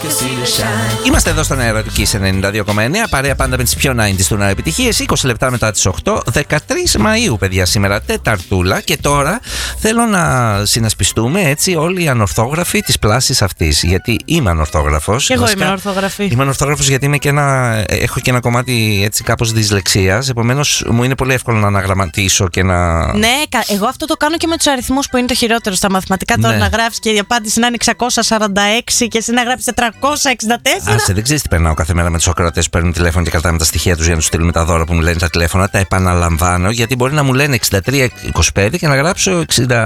Είμαστε εδώ στον αέρα του Kiss 92,9. Παρέα πάντα με τις πιο 90's του επιτυχίες. 20 λεπτά μετά τις 8. 13 Μαΐου, παιδιά, σήμερα Τεταρτούλα. Και τώρα θέλω να συνασπιστούμε έτσι όλοι οι ανορθόγραφοι της πλάσης αυτής. Γιατί είμαι ανορθόγραφος. Και εγώ είμαι ανορθόγραφη. Είμαι ανορθόγραφος γιατί έχω και ένα κομμάτι έτσι κάπως δυσλεξίας. Επομένως μου είναι πολύ εύκολο να αναγραμματίσω και να. Ναι, εγώ αυτό το κάνω και με τους αριθμούς που είναι το χειρότερο στα μαθηματικά. Τώρα να γράψεις και η απάντηση να είναι 646 και εσύ να γράψεις 464. Άσε, δεν ξέρεις τι περνάω κάθε μέρα με τους ακροατές που παίρνουν τηλέφωνο και κρατάμε τα στοιχεία τους για να τους στείλουμε τα δώρα που μου λένε τα τηλέφωνα. Τα επαναλαμβάνω γιατί μπορεί να μου λένε 6325 και να γράψω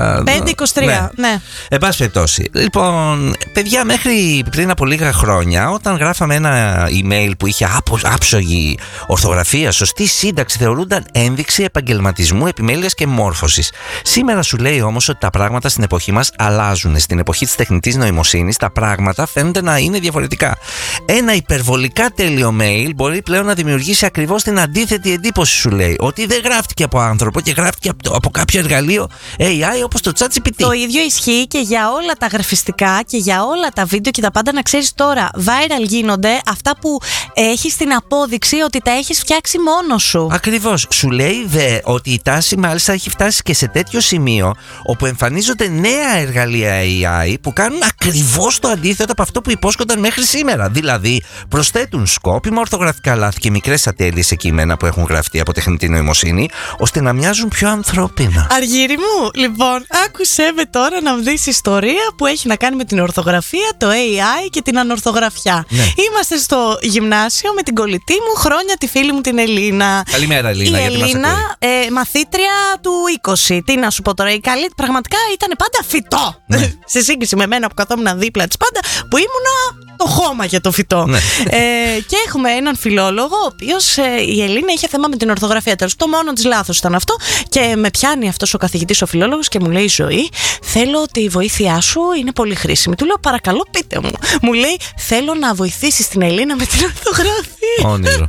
6523. Ναι. Εν πάση περιπτώσει. Λοιπόν, παιδιά, μέχρι πριν από λίγα χρόνια, όταν γράφαμε ένα email που είχε άψογη ορθογραφία, σωστή σύνταξη, θεωρούνταν ένδειξη επαγγελματισμού, επιμέλειας και μόρφωσης. Σήμερα σου λέει όμως ότι τα πράγματα στην εποχή μας αλλάζουν. Στην εποχή της τεχνητής νοημοσύνης, τα πράγματα φαίνονται να είναι διαφορετικά. Ένα υπερβολικά τέλειο mail μπορεί πλέον να δημιουργήσει ακριβώς την αντίθετη εντύπωση, σου λέει. Ότι δεν γράφτηκε από άνθρωπο και γράφτηκε από κάποιο εργαλείο AI όπως το ChatGPT. Το ίδιο ισχύει και για όλα τα γραφιστικά και για όλα τα βίντεο και τα πάντα. Να ξέρεις τώρα, viral γίνονται αυτά που έχεις την απόδειξη ότι τα έχεις φτιάξει μόνος σου. Ακριβώς. Σου λέει δε ότι η τάση μάλιστα έχει φτάσει και σε τέτοιο σημείο όπου εμφανίζονται νέα εργαλεία AI που κάνουν ακριβώς το αντίθετο από αυτό που υπόσχονταν μέχρι σήμερα. Δηλαδή, προσθέτουν σκόπιμα ορθογραφικά λάθη και μικρές ατέλειες σε κείμενα που έχουν γραφτεί από τεχνητή νοημοσύνη, ώστε να μοιάζουν πιο ανθρώπινα. Αργύρι μου, λοιπόν, άκουσέ με τώρα να δεις ιστορία που έχει να κάνει με την ορθογραφία, το AI και την ανορθογραφιά. Ναι. Είμαστε στο γυμνάσιο με την κολλητή μου χρόνια, τη φίλη μου την Ελίνα. Καλημέρα, Ελίνα. Η Ελίνα, μαθήτρια του 20. Τι να σου πω τώρα, η καλή πραγματικά ήταν πάντα φυτό. Ναι. Σε σύγκριση με μένα που καθόμουν δίπλα της πάντα, που ήμουνα το χώμα για το φυτό. Ναι. Και έχουμε έναν φιλόλογο, ο οποίος η Ελίνα είχε θέμα με την ορθογραφία. Τέλος, το μόνο της λάθος ήταν αυτό. Και με πιάνει αυτός ο καθηγητής, ο φιλόλογος, και μου λέει: Ζωή, θέλω τη βοήθειά σου, είναι πολύ χρήσιμη. Του λέω: παρακαλώ, πείτε μου. Μου λέει: θέλω να βοηθήσεις την Ελίνα με την ορθογραφία. Όνειρο.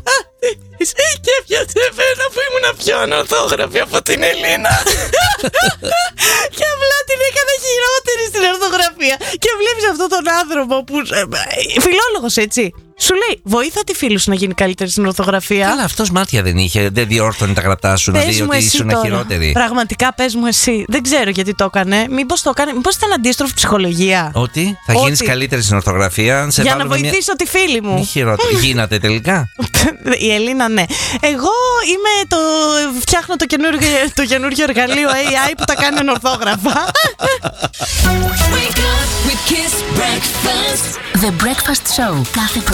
Και έπιασε εμένα που ήμουν πιο ανορθόγραφη από την Ελίνα. Και απλά την έκανα χειρότερη στην ορθογραφία. Και βλέπεις αυτόν τον άνθρωπο που. Φιλόλογος, έτσι. Σου λέει: βοήθα τη φίλη σου να γίνει καλύτερη στην ορθογραφία. Αλλά αυτός μάτια δεν είχε, δεν διόρθωνε τα γραπτά σου, να δει ότι ήσουν χειρότερη. Πραγματικά, πες μου εσύ. Δεν ξέρω γιατί το έκανε. Μήπως το έκανε, μήπως ήταν αντίστροφη ψυχολογία. Ότι θα γίνεις καλύτερη στην ορθογραφία. Για να βοηθήσω τη φίλη μου. Μη χειρότερη. Γίνατε τελικά. Η Ελίνα, ναι. Εγώ φτιάχνω το καινούργιο εργαλείο AI που τα κάνει ορθόγραφα. The Breakfast Show. Κάθε